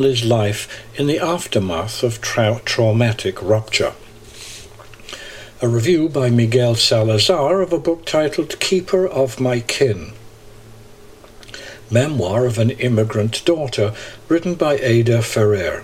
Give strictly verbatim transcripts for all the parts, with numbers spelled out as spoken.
his life in the aftermath of tra- traumatic rupture. A review by Miguel Salazar of a book titled Keeper of My Kin. Memoir of an Immigrant Daughter, written by Ada Ferrer.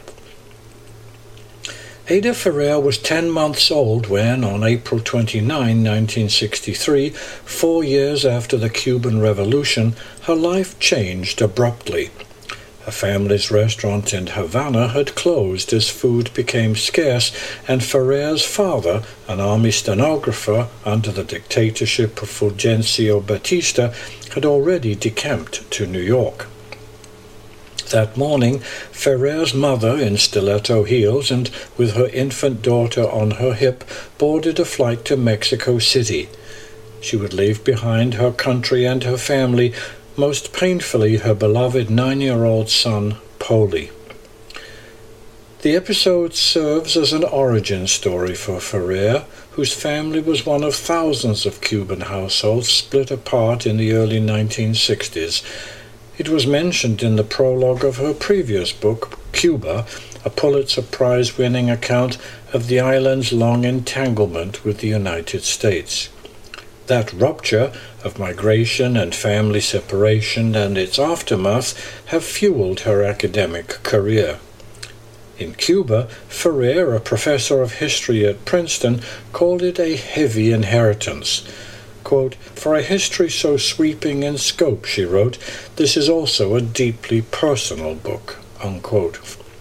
Ada Ferrer was ten months old when, on April twenty-ninth, nineteen sixty-three, four years after the Cuban Revolution, her life changed abruptly. Her family's restaurant in Havana had closed as food became scarce, and Ferrer's father, an army stenographer under the dictatorship of Fulgencio Batista, had already decamped to New York. That morning, Ferrer's mother, in stiletto heels and with her infant daughter on her hip, boarded a flight to Mexico City. She would leave behind her country and her family, most painfully her beloved nine-year-old son, Poli. The episode serves as an origin story for Ferrer, whose family was one of thousands of Cuban households split apart in the early nineteen sixties. It was mentioned in the prologue of her previous book, Cuba, a Pulitzer Prize-winning account of the island's long entanglement with the United States. That rupture of migration and family separation and its aftermath have fueled her academic career. In Cuba, Ferrer, a professor of history at Princeton, called it a heavy inheritance. Quote, "For a history so sweeping in scope," she wrote, "this is also a deeply personal book." Unquote.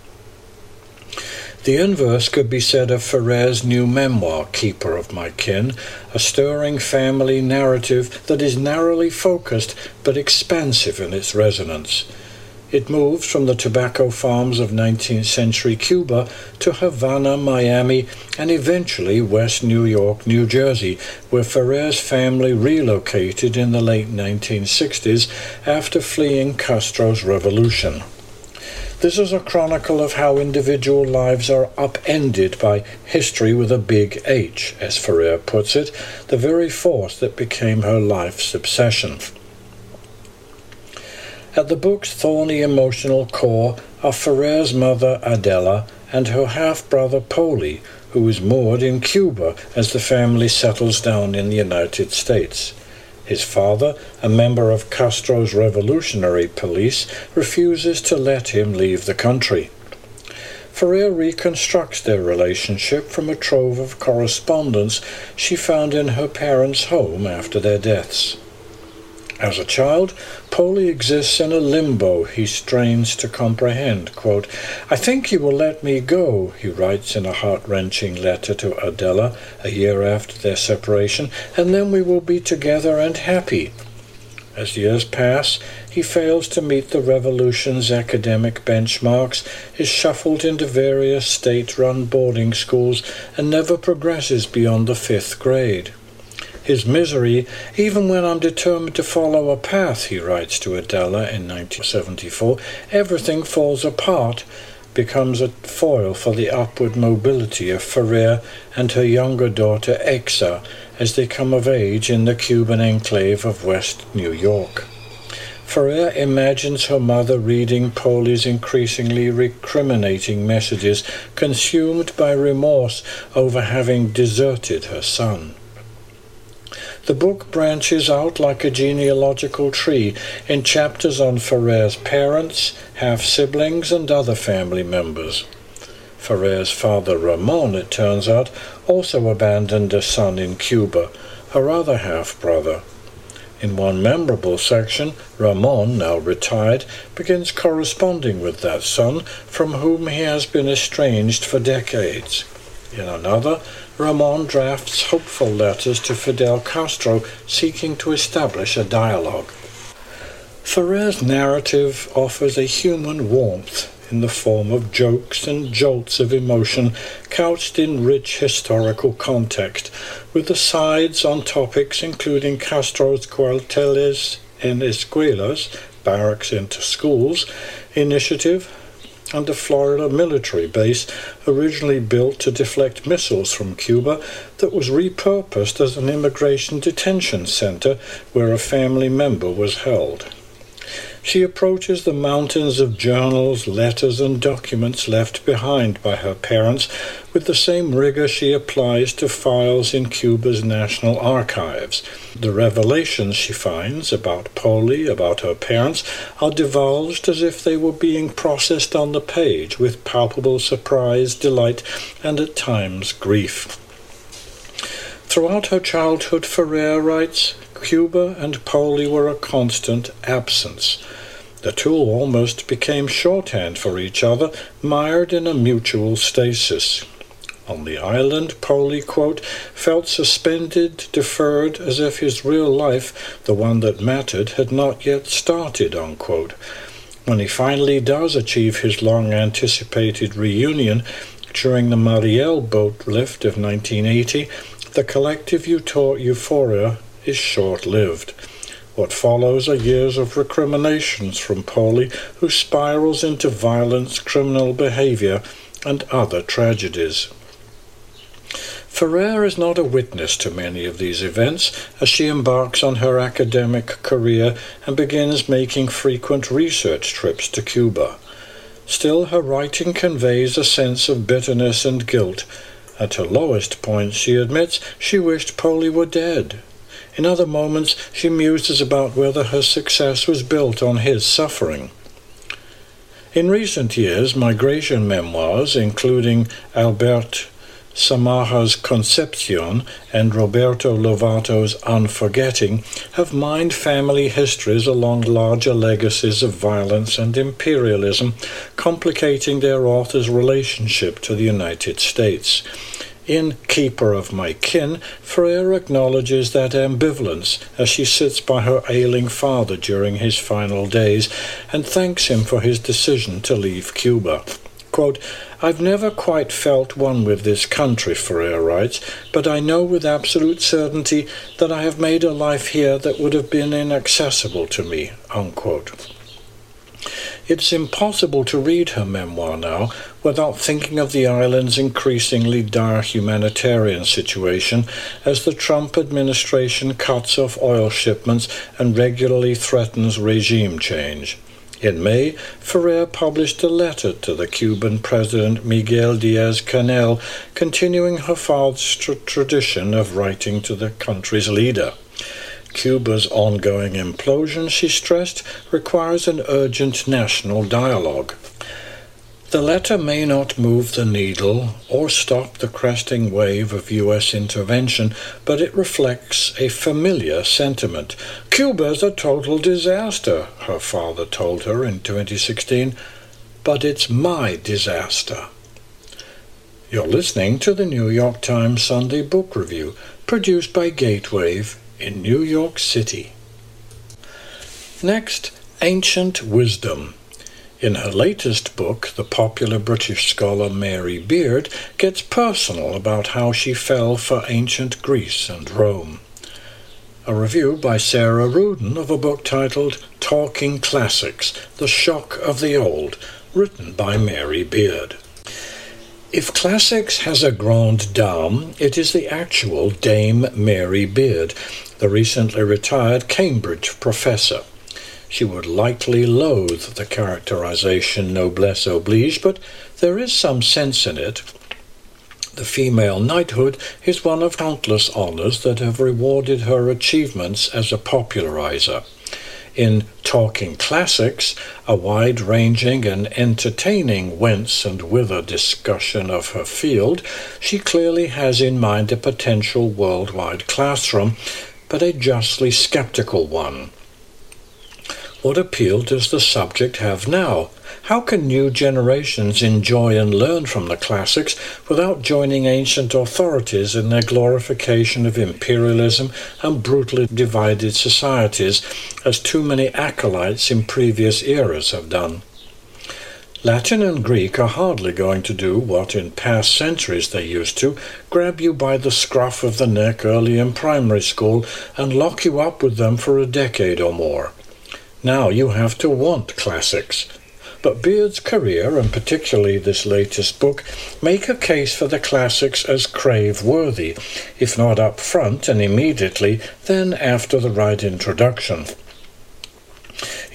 The inverse could be said of Ferrer's new memoir, Keeper of My Kin, a stirring family narrative that is narrowly focused but expansive in its resonance. It moves from the tobacco farms of nineteenth century Cuba to Havana, Miami, and eventually West New York, New Jersey, where Ferrer's family relocated in the late nineteen sixties after fleeing Castro's revolution. This is a chronicle of how individual lives are upended by history with a big H, as Ferrer puts it, the very force that became her life's obsession. At the book's thorny emotional core are Ferrer's mother Adela and her half-brother Poli, who is moored in Cuba as the family settles down in the United States. His father, a member of Castro's revolutionary police, refuses to let him leave the country. Ferrer reconstructs their relationship from a trove of correspondence she found in her parents' home after their deaths. As a child, Poli exists in a limbo he strains to comprehend. Quote, "I think you will let me go," he writes in a heart-wrenching letter to Adela a year after their separation, "and then we will be together and happy." As years pass, he fails to meet the revolution's academic benchmarks, is shuffled into various state-run boarding schools, and never progresses beyond the fifth grade. His misery, "Even when I'm determined to follow a path," he writes to Adela in nineteen seventy-four, "everything falls apart," becomes a foil for the upward mobility of Ferrer and her younger daughter Exa as they come of age in the Cuban enclave of West New York. Ferrer imagines her mother reading Poli's increasingly recriminating messages, consumed by remorse over having deserted her son. The book branches out like a genealogical tree in chapters on Ferrer's parents, half-siblings, and other family members. Ferrer's father Ramon, it turns out, also abandoned a son in Cuba, her other half-brother. In one memorable section, Ramon, now retired, begins corresponding with that son, from whom he has been estranged for decades. In another, Ramon drafts hopeful letters to Fidel Castro seeking to establish a dialogue. Ferrer's narrative offers a human warmth in the form of jokes and jolts of emotion couched in rich historical context, with asides on topics including Castro's cuarteles en escuelas, barracks into schools, initiative, and a Florida military base originally built to deflect missiles from Cuba that was repurposed as an immigration detention center where a family member was held. She approaches the mountains of journals, letters, and documents left behind by her parents with the same rigor she applies to files in Cuba's National Archives. The revelations she finds about Poli, about her parents, are divulged as if they were being processed on the page with palpable surprise, delight, and at times grief. Throughout her childhood, Ferrer writes, Cuba and Poli were a constant absence. The two almost became shorthand for each other, mired in a mutual stasis. On the island, Poli, quote, felt suspended, deferred, as if his real life, the one that mattered, had not yet started, unquote. When he finally does achieve his long-anticipated reunion during the Mariel boat lift of nineteen eighty, the collective euphoria is short-lived. What follows are years of recriminations from Poli, who spirals into violence, criminal behavior, and other tragedies. Ferrer is not a witness to many of these events as she embarks on her academic career and begins making frequent research trips to Cuba. Still, her writing conveys a sense of bitterness and guilt. At her lowest point, she admits she wished Poli were dead. In other moments, she muses about whether her success was built on his suffering. In recent years, migration memoirs, including Albert Samaha's Concepcion and Roberto Lovato's Unforgetting, have mined family histories along larger legacies of violence and imperialism, complicating their author's relationship to the United States. In Keeper of My Kin, Ferrer acknowledges that ambivalence as she sits by her ailing father during his final days and thanks him for his decision to leave Cuba. Quote, I've never quite felt one with this country, Ferrer writes, but I know with absolute certainty that I have made a life here that would have been inaccessible to me, unquote. It's impossible to read her memoir now without thinking of the island's increasingly dire humanitarian situation as the Trump administration cuts off oil shipments and regularly threatens regime change. In May, Ferrer published a letter to the Cuban President Miguel Diaz-Canel, continuing her father's tr- tradition of writing to the country's leader. Cuba's ongoing implosion, she stressed, requires an urgent national dialogue. The letter may not move the needle or stop the cresting wave of U S intervention, but it reflects a familiar sentiment. Cuba's a total disaster, her father told her in twenty sixteen, but it's my disaster. You're listening to the New York Times Sunday Book Review, produced by Gatewave in New York City. Next, Ancient Wisdom. In her latest book, the popular British scholar Mary Beard gets personal about how she fell for ancient Greece and Rome. A review by Sarah Rudin of a book titled Talking Classics, The Shock of the Old, written by Mary Beard. If classics has a grande dame, it is the actual Dame Mary Beard, the recently retired Cambridge professor. She would likely loathe the characterization noblesse oblige, but there is some sense in it. The female knighthood is one of countless honors that have rewarded her achievements as a popularizer. In Talking Classics, a wide-ranging and entertaining whence and whither discussion of her field, she clearly has in mind a potential worldwide classroom, but a justly skeptical one. What appeal does the subject have now? How can new generations enjoy and learn from the classics without joining ancient authorities in their glorification of imperialism and brutally divided societies, as too many acolytes in previous eras have done? Latin and Greek are hardly going to do what in past centuries they used to, grab you by the scruff of the neck early in primary school and lock you up with them for a decade or more. Now you have to want classics. But Beard's career, and particularly this latest book, make a case for the classics as crave-worthy, if not up front and immediately, then after the right introduction.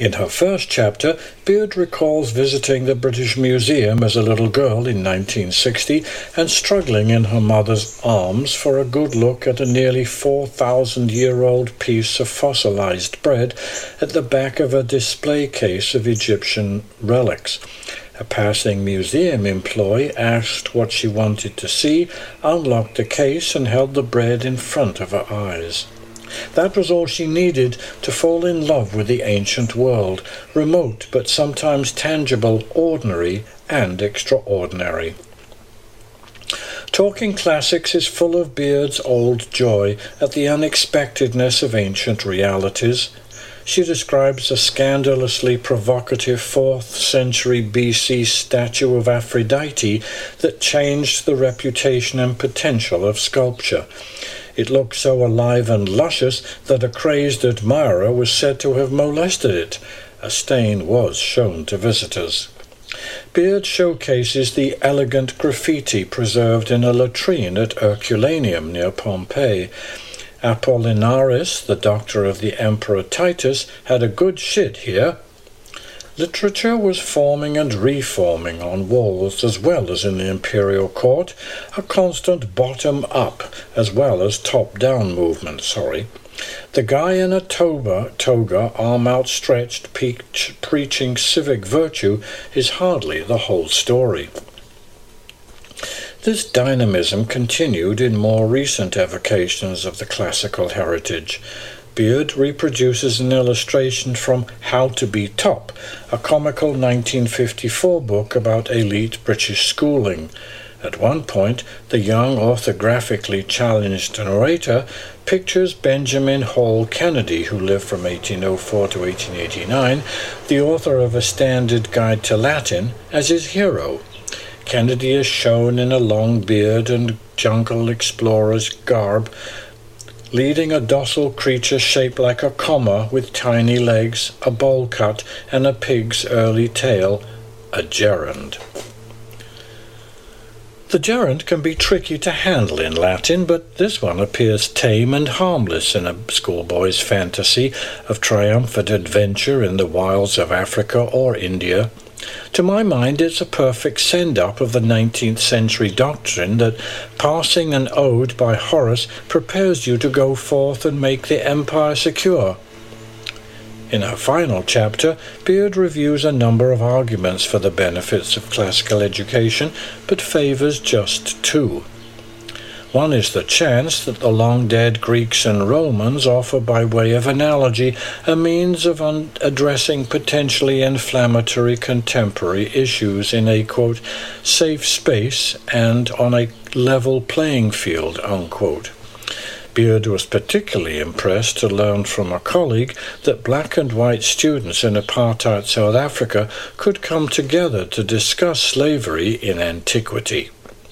In her first chapter, Beard recalls visiting the British Museum as a little girl in nineteen sixty and struggling in her mother's arms for a good look at a nearly four thousand year old piece of fossilized bread at the back of a display case of Egyptian relics. A passing museum employee asked what she wanted to see, unlocked the case and held the bread in front of her eyes. That was all she needed to fall in love with the ancient world, remote but sometimes tangible, ordinary and extraordinary. Talking Classics is full of Beard's old joy at the unexpectedness of ancient realities. She describes a scandalously provocative fourth century B C statue of Aphrodite that changed the reputation and potential of sculpture. It looked so alive and luscious that a crazed admirer was said to have molested it. A stain was shown to visitors. Beard showcases the elegant graffiti preserved in a latrine at Herculaneum near Pompeii. Apollinaris, the doctor of the Emperor Titus, had a good shit here. Literature was forming and reforming on walls as well as in the imperial court, a constant bottom-up as well as top-down movement, sorry. The guy in a toga, toga arm outstretched, peach, preaching civic virtue is hardly the whole story. This dynamism continued in more recent evocations of the classical heritage. Beard reproduces an illustration from How to Be Top, a comical nineteen fifty-four book about elite British schooling. At one point, the young orthographically challenged narrator pictures Benjamin Hall Kennedy, who lived from eighteen oh four to eighteen eighty-nine, the author of A Standard Guide to Latin, as his hero. Kennedy is shown in a long beard and jungle explorer's garb, leading a docile creature shaped like a comma with tiny legs, a bowl cut, and a pig's early tail, a gerund. The gerund can be tricky to handle in Latin, but this one appears tame and harmless in a schoolboy's fantasy of triumphant adventure in the wilds of Africa or India. To my mind, it's a perfect send-up of the nineteenth century doctrine that passing an ode by Horace prepares you to go forth and make the empire secure. In her final chapter, Beard reviews a number of arguments for the benefits of classical education, but favours just two. One is the chance that the long-dead Greeks and Romans offer, by way of analogy, a means of un- addressing potentially inflammatory contemporary issues in a, quote, safe space and on a level playing field, unquote. Beard was particularly impressed to learn from a colleague that black and white students in apartheid South Africa could come together to discuss slavery in antiquity.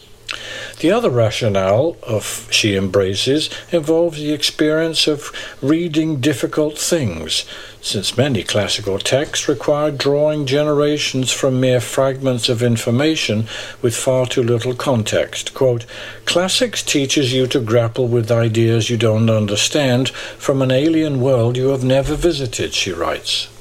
The other rationale of she embraces involves the experience of reading difficult things, since many classical texts require drawing generations from mere fragments of information with far too little context. Quote, classics teaches you to grapple with ideas you don't understand from an alien world you have never visited, she writes.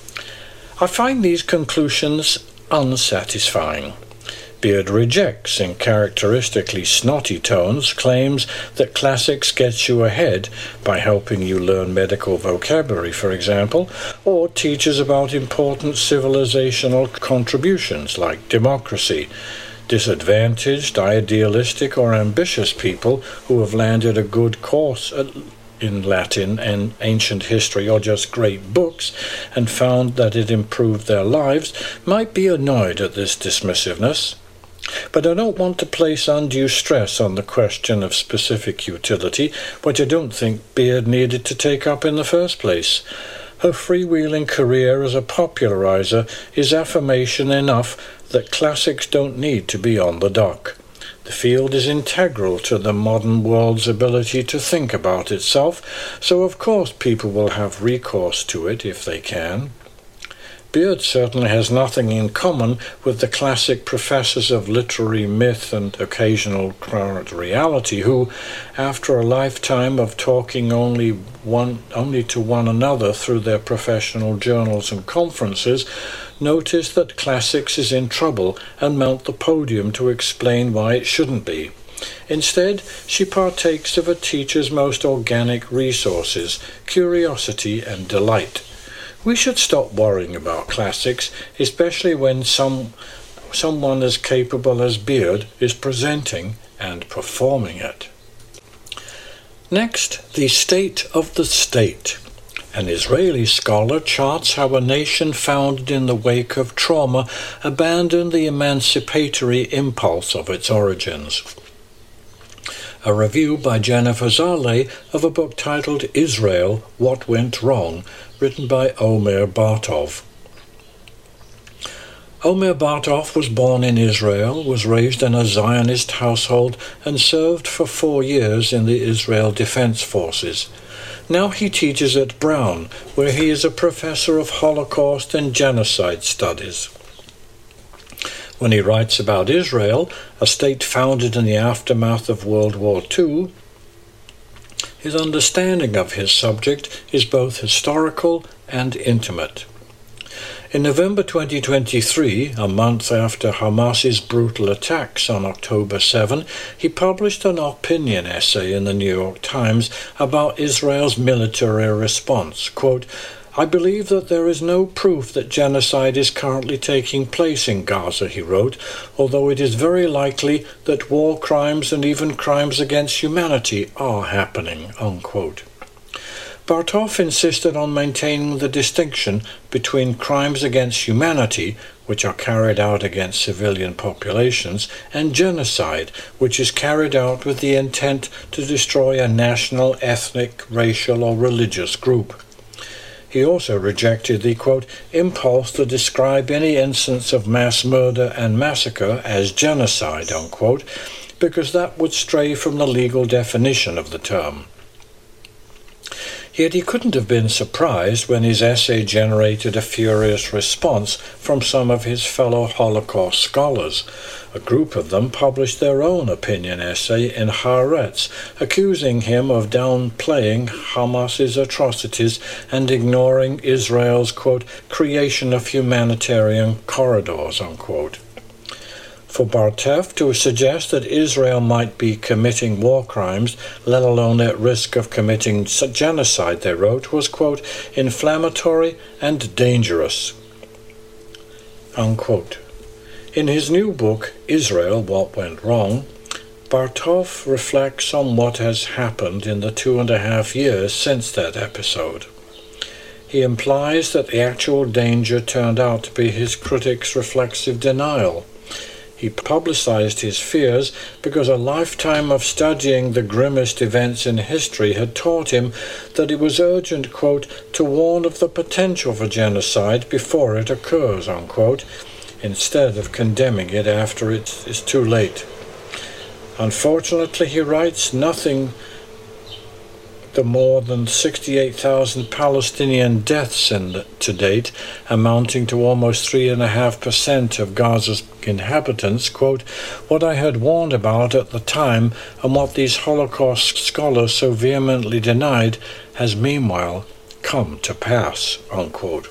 I find these conclusions unsatisfying. Beard rejects, in characteristically snotty tones, claims that classics gets you ahead by helping you learn medical vocabulary, for example, or teaches about important civilizational contributions like democracy. Disadvantaged, idealistic, or ambitious people who have landed a good course at in Latin and ancient history or just great books and found that it improved their lives might be annoyed at this dismissiveness. But I don't want to place undue stress on the question of specific utility, which I don't think Beard needed to take up in the first place. Her freewheeling career as a popularizer is affirmation enough that classics don't need to be on the dock. The field is integral to the modern world's ability to think about itself, so of course people will have recourse to it if they can. Beard certainly has nothing in common with the classic professors of literary myth and occasional current reality who, after a lifetime of talking only one only to one another through their professional journals and conferences, notice that classics is in trouble and mount the podium to explain why it shouldn't be. Instead, she partakes of a teacher's most organic resources, curiosity and delight. We should stop worrying about classics, especially when some someone as capable as Beard is presenting and performing it. Next, the state of the state. An Israeli scholar charts how a nation founded in the wake of trauma abandoned the emancipatory impulse of its origins. A review by Jennifer Zaleh of a book titled Israel, What Went Wrong, written by Omer Bartov. Omer Bartov was born in Israel, was raised in a Zionist household, and served for four years in the Israel Defense Forces. Now he teaches at Brown, where he is a professor of Holocaust and genocide studies. When he writes about Israel, a state founded in the aftermath of World War Two, his understanding of his subject is both historical and intimate. In November twenty twenty-three, a month after Hamas's brutal attacks on October seventh, he published an opinion essay in the New York Times about Israel's military response. Quote, "I believe that there is no proof that genocide is currently taking place in Gaza," he wrote, "although it is very likely that war crimes and even crimes against humanity are happening." Unquote. Bartov insisted on maintaining the distinction between crimes against humanity, which are carried out against civilian populations, and genocide, which is carried out with the intent to destroy a national, ethnic, racial, or religious group. He also rejected the, quote, impulse to describe any instance of mass murder and massacre as genocide, unquote, because that would stray from the legal definition of the term. Yet he couldn't have been surprised when his essay generated a furious response from some of his fellow Holocaust scholars. A group of them published their own opinion essay in Haaretz, accusing him of downplaying Hamas's atrocities and ignoring Israel's, quote, creation of humanitarian corridors, unquote. For Bartov to suggest that Israel might be committing war crimes, let alone at risk of committing genocide, they wrote, was, quote, inflammatory and dangerous, unquote. In his new book, Israel, What Went Wrong, Bartov reflects on what has happened in the two and a half years since that episode. He implies that the actual danger turned out to be his critics' reflexive denial. He publicized his fears because a lifetime of studying the grimmest events in history had taught him that it was urgent, quote, to warn of the potential for genocide before it occurs, unquote, instead of condemning it after it is too late. Unfortunately, he writes, nothing the more than sixty-eight thousand Palestinian deaths in, to date, amounting to almost three point five percent of Gaza's inhabitants, quote, what I had warned about at the time and what these Holocaust scholars so vehemently denied has meanwhile come to pass, unquote.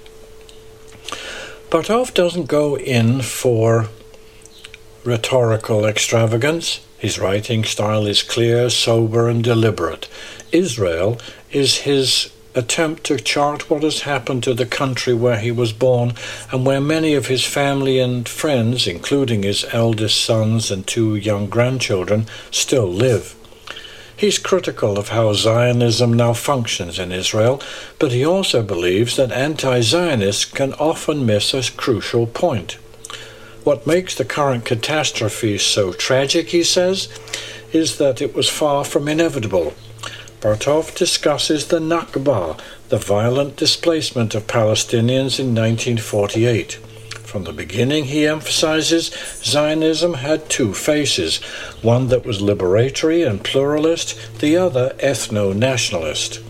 Bartov doesn't go in for rhetorical extravagance. His writing style is clear, sober, and deliberate. Israel is his attempt to chart what has happened to the country where he was born and where many of his family and friends, including his eldest sons and two young grandchildren, still live. He's critical of how Zionism now functions in Israel, but he also believes that anti-Zionists can often miss a crucial point. What makes the current catastrophe so tragic, he says, is that it was far from inevitable. Bartov discusses the Nakba, the violent displacement of Palestinians in nineteen forty-eight. From the beginning, he emphasizes, Zionism had two faces, one that was liberatory and pluralist, the other ethno-nationalist.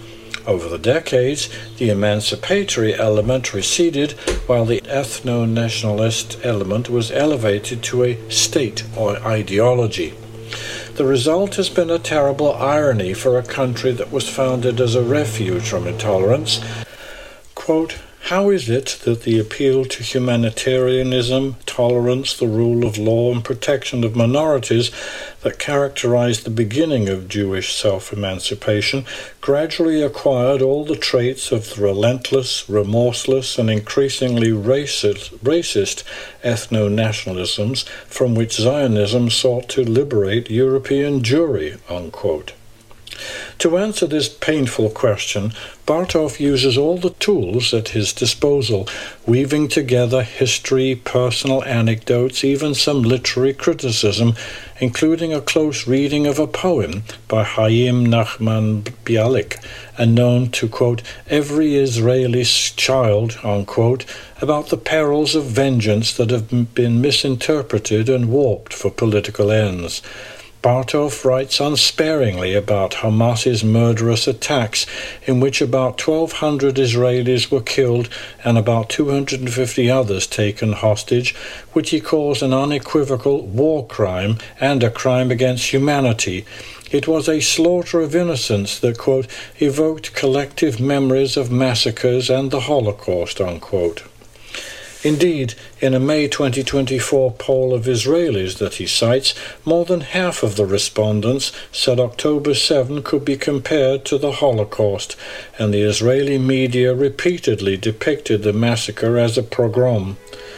Over the decades, the emancipatory element receded, while the ethno-nationalist element was elevated to a state or ideology. The result has been a terrible irony for a country that was founded as a refuge from intolerance. Quote, "How is it that the appeal to humanitarianism, tolerance, the rule of law, and protection of minorities that characterized the beginning of Jewish self-emancipation gradually acquired all the traits of the relentless, remorseless, and increasingly racist, racist ethno-nationalisms from which Zionism sought to liberate European Jewry?" Unquote. To answer this painful question, Bartov uses all the tools at his disposal, weaving together history, personal anecdotes, even some literary criticism, including a close reading of a poem by Chaim Nachman Bialik, and known to, quote, "every Israeli child," unquote, about the perils of vengeance that have been misinterpreted and warped for political ends. Bartov writes unsparingly about Hamas's murderous attacks, in which about twelve hundred Israelis were killed and about two hundred fifty others taken hostage, which he calls an unequivocal war crime and a crime against humanity. It was a slaughter of innocents that, quote, "evoked collective memories of massacres and the Holocaust," unquote. Indeed, in a May twenty twenty-four poll of Israelis that he cites, more than half of the respondents said October seventh could be compared to the Holocaust, and the Israeli media repeatedly depicted the massacre as a pogrom.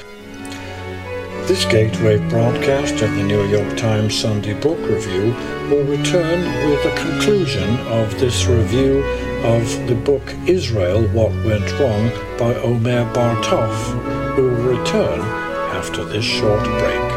This Gateway broadcast of the New York Times Sunday Book Review will return with the conclusion of this review of the book Israel, What Went Wrong by Omer Bartov. We will return after this short break.